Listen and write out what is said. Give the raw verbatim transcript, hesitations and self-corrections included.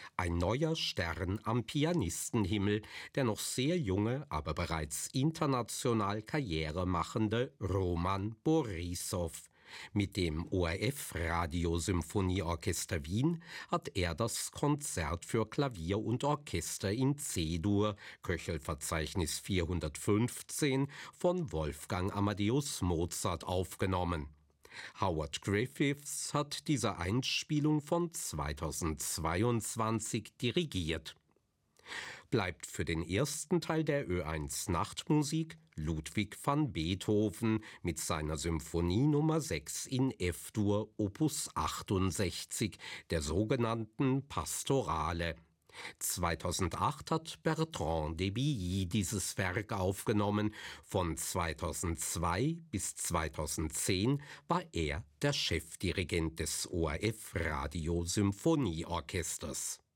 Ein neuer Stern am Pianistenhimmel, der noch sehr junge, aber bereits international Karriere machende Roman Borissow. Mit dem O R F Radiosymphonieorchester Wien hat er das Konzert für Klavier und Orchester in C-Dur, Köchelverzeichnis vierhundertfünfzehn, von Wolfgang Amadeus Mozart aufgenommen. Howard Griffiths hat diese Einspielung von zweitausendzweiundzwanzig dirigiert. Bleibt für den ersten Teil der Ö eins Nachtmusik Ludwig van Beethoven mit seiner Symphonie Nummer sechs in F-Dur Opus achtundsechzig, der sogenannten Pastorale. zweitausendacht hat Bertrand de Billy dieses Werk aufgenommen. Von zweitausendzwei bis zweitausendzehn war er der Chefdirigent des O R F Radiosymphonieorchesters.